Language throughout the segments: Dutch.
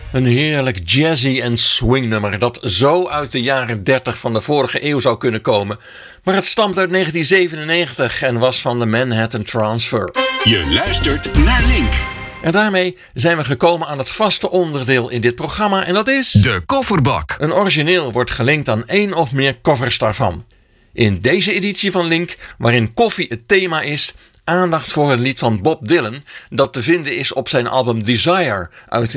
Een heerlijk jazzy en swingnummer dat zo uit de jaren 30 van de vorige eeuw zou kunnen komen. Maar het stamt uit 1997 en was van de Manhattan Transfer. Je luistert naar Link. En daarmee zijn we gekomen aan het vaste onderdeel in dit programma en dat is... De kofferbak. Een origineel wordt gelinkt aan één of meer covers daarvan. In deze editie van Link, waarin koffie het thema is... aandacht voor een lied van Bob Dylan dat te vinden is op zijn album Desire uit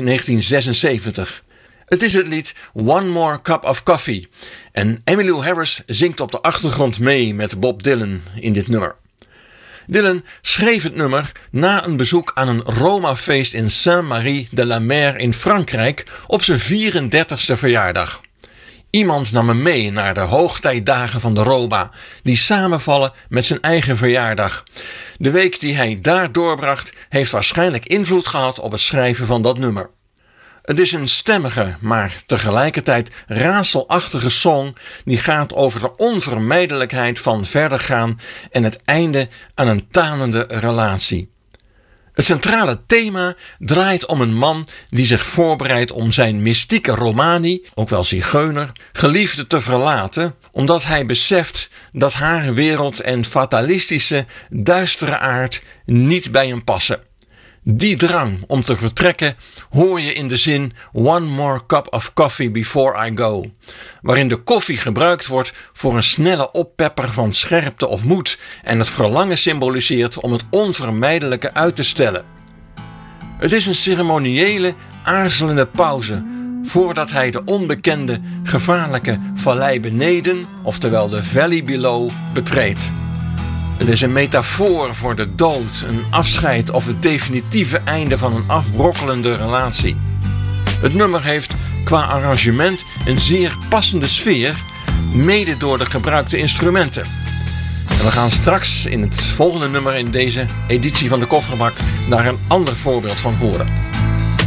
1976. Het is het lied One More Cup of Coffee en Emmylou Harris zingt op de achtergrond mee met Bob Dylan in dit nummer. Dylan schreef het nummer na een bezoek aan een Roma-feest in Saint-Marie-de-la-Mer in Frankrijk op zijn 34e verjaardag. Iemand nam hem mee naar de hoogtijdagen van de Roma, die samenvallen met zijn eigen verjaardag. De week die hij daar doorbracht heeft waarschijnlijk invloed gehad op het schrijven van dat nummer. Het is een stemmige, maar tegelijkertijd raadselachtige song die gaat over de onvermijdelijkheid van verder gaan en het einde aan een tanende relatie. Het centrale thema draait om een man die zich voorbereidt om zijn mystieke Romani, ook wel zigeuner, geliefde te verlaten, omdat hij beseft dat haar wereld en fatalistische, duistere aard niet bij hem passen. Die drang om te vertrekken hoor je in de zin One more cup of coffee before I go, waarin de koffie gebruikt wordt voor een snelle oppepper van scherpte of moed en het verlangen symboliseert om het onvermijdelijke uit te stellen. Het is een ceremoniële, aarzelende pauze voordat hij de onbekende, gevaarlijke vallei beneden, oftewel de valley below, betreedt. Het is een metafoor voor de dood, een afscheid of het definitieve einde van een afbrokkelende relatie. Het nummer heeft qua arrangement een zeer passende sfeer, mede door de gebruikte instrumenten. En we gaan straks in het volgende nummer in deze editie van de Kofferbak daar een ander voorbeeld van horen.